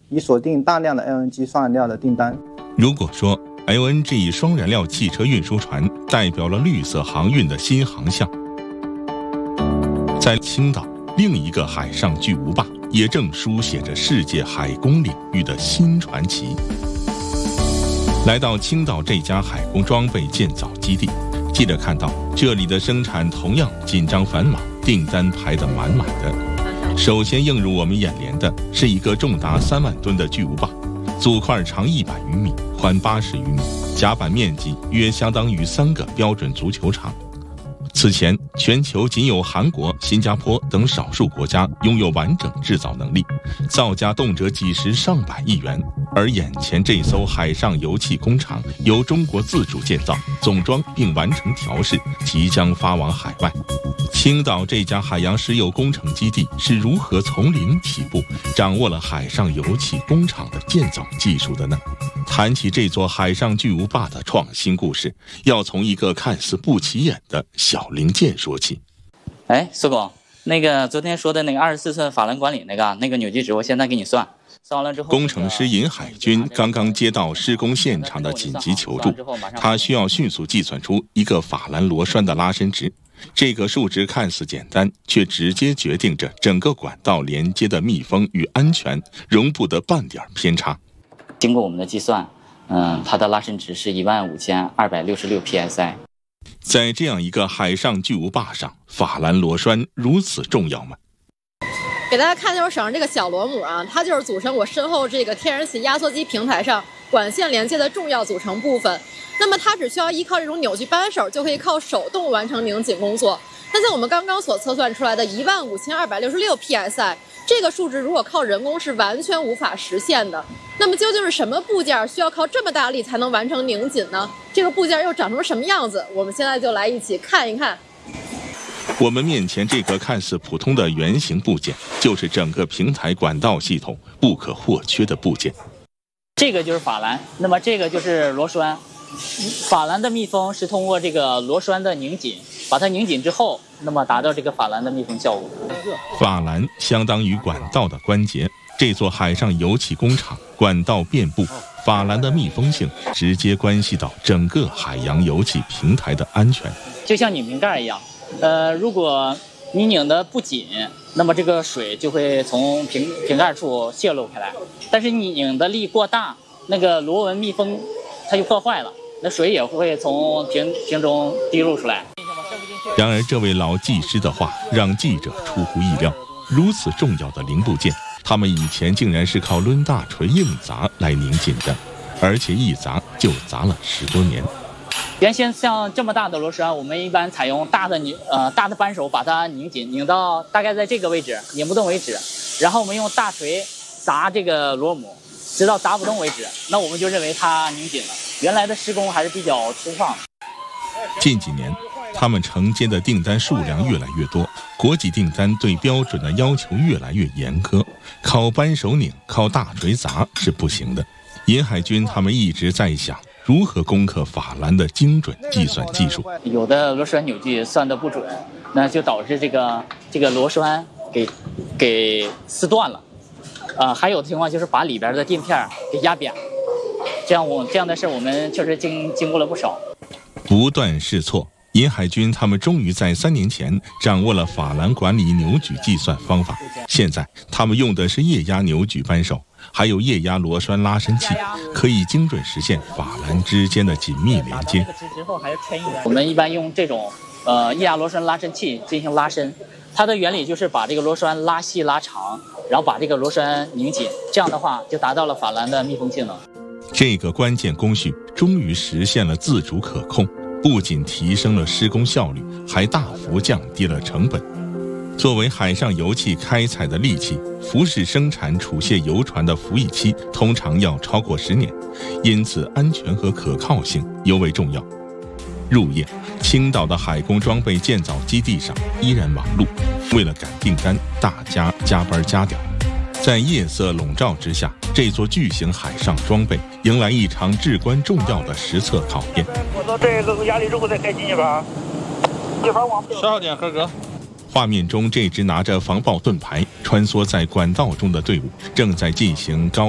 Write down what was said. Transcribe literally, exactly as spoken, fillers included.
以锁定大量的 L N G 双燃料的订单。 如果说 L N G 双燃料汽车运输船代表了绿色航运的新航向，在青岛另一个海上巨无霸也正书写着世界海工领域的新传奇。来到青岛这家海工装备建造基地，记者看到这里的生产同样紧张繁忙，订单排得满满的。首先映入我们眼帘的是一个重达三万吨的巨无霸，组块长一百余米，宽八十余米，甲板面积约相当于三个标准足球场。此前，全球仅有韩国、新加坡等少数国家拥有完整制造能力，造价动辄几十上百亿元。而眼前这艘海上油气工厂由中国自主建造、总装并完成调试，即将发往海外。青岛这家海洋石油工程基地是如何从零起步，掌握了海上油气工厂的建造技术的呢？谈起这座海上巨无霸的创新故事，要从一个看似不起眼的小零件说起。 哎，苏总，那个昨天说的那个二十四寸法兰管理那个那个扭矩值，我现在给你算。算完了之后， 工程师尹海军刚刚接到施工现场的紧急求助，他需要迅速计算出一个法兰螺栓的拉伸值。这个数值看似简单，却直接决定着整个管道连接的密封与安全，容不得半点偏差。 经过我们的计算，嗯，它的拉伸值是一万五千二百六十六 P S I。 在这样一个海上巨无霸上，法兰螺栓如此重要吗？ 给大家看一下我手上这个小螺母啊，它就是组成我身后这个天然气压缩机平台上管线连接的重要组成部分。那么它只需要依靠这种扭矩扳手就可以靠手动完成拧紧工作。那像我们刚刚所测算出来的一万五千二百六十六 P S I 这个数值，如果靠人工是完全无法实现的。那么究竟是什么部件需要靠这么大力才能完成拧紧呢？这个部件又长成什么样子？我们现在就来一起看一看。 我们面前这个看似普通的圆形部件，就是整个平台管道系统不可或缺的部件。 这个就是法兰，那么这个就是螺栓。法兰的密封是通过这个螺栓的拧紧，把它拧紧之后，那么达到这个法兰的密封效果。 法兰相当于管道的关节，这座海上油气工厂管道遍布，法兰的密封性直接关系到整个海洋油气平台的安全。 就像拧瓶盖一样，呃，如果你拧得不紧，那么这个水就会从瓶瓶盖处泄露开来。但是你拧的力过大，那个螺纹密封它就破坏了，那水也会从瓶瓶中滴露出来。 然而，这位老技师的话让记者出乎意料，如此重要的零部件，他们以前竟然是靠抡大锤硬砸来拧紧的，而且一砸就砸了十多年。 原先像这么大的螺栓，我们一般采用大的拧呃大的扳手把它拧紧，拧到大概在这个位置拧不动为止，然后我们用大锤砸这个螺母，直到砸不动为止，那我们就认为它拧紧了。原来的施工还是比较粗放的。 近几年，他们承接的订单数量越来越多，国际订单对标准的要求越来越严苛，靠扳手拧、靠大锤砸是不行的。尹海军他们一直在想，如何攻克法兰的精准计算技术。 有的螺栓扭矩算得不准，那就导致这个这个螺栓给给撕断了。呃，还有的情况就是把里边的垫片给压扁，这样我这样的事我们确实经经过了不少。 不断试错，尹海军他们终于在三年前掌握了法兰管理扭矩计算方法。现在他们用的是液压扭矩扳手，还有液压螺栓拉伸器，可以精准实现法兰之间的紧密连接。 我们一般用这种呃液压螺栓拉伸器进行拉伸，它的原理就是把这个螺栓拉细拉长，然后把这个螺栓拧紧，这样的话就达到了法兰的密封性能。 这个关键工序终于实现了自主可控，不仅提升了施工效率，还大幅降低了成本。作为海上油气开采的利器，服饰生产储卸油船的服役期通常要超过十年，因此安全和可靠性尤为重要。入夜，青岛的海工装备建造基地上依然忙碌，为了赶订单，大家加班加点。在夜色笼罩之下，这座巨型海上装备迎来一场至关重要的实测考验。 我到这个压力之后再开进去吧，一会儿往十号点合格。 画面中，这支拿着防爆盾牌穿梭在管道中的队伍正在进行高